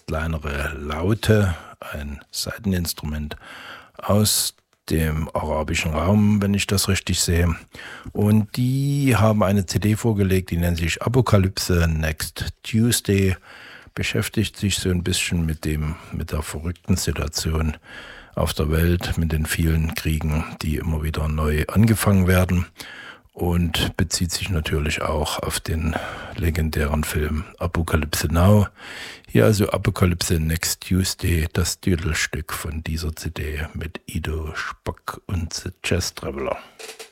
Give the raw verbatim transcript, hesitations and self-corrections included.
etwas kleinere Laute, ein Saiteninstrument aus dem arabischen Raum, wenn ich das richtig sehe. Und die haben eine C D vorgelegt, die nennt sich Apokalypse Next Tuesday, beschäftigt sich so ein bisschen mit dem, mit der verrückten Situation auf der Welt, mit den vielen Kriegen, die immer wieder neu angefangen werden, und bezieht sich natürlich auch auf den legendären Film Apocalypse Now. Hier also Apokalypse Next Tuesday, das Titelstück von dieser C D mit Ido Spock und The Jazz Traveler.